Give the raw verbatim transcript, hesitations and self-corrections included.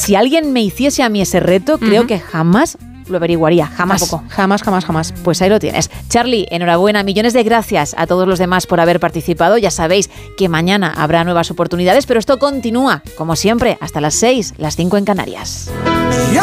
si alguien me hiciese a mí ese reto, creo uh-huh. que jamás lo averiguaría, jamás. Tampoco. Jamás, jamás, jamás. Pues ahí lo tienes. Charly, enhorabuena, millones de gracias a todos los demás por haber participado. Ya sabéis que mañana habrá nuevas oportunidades, pero esto continúa, como siempre, hasta las seis, las cinco en Canarias. Yo